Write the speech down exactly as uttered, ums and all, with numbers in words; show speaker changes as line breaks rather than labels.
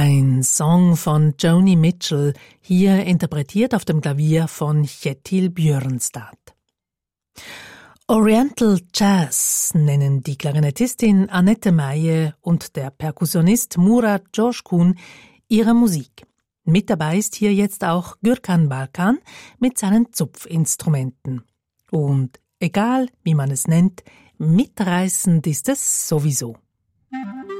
Ein Song von Joni Mitchell, hier interpretiert auf dem Klavier von Kjetil Bjørnstad. Oriental Jazz nennen die Klarinettistin Annette Meije und der Perkussionist Murat Coşkun ihre Musik. Mit dabei ist hier jetzt auch Gürkan Balkan mit seinen Zupfinstrumenten. Und egal wie man es nennt, mitreißend ist es sowieso.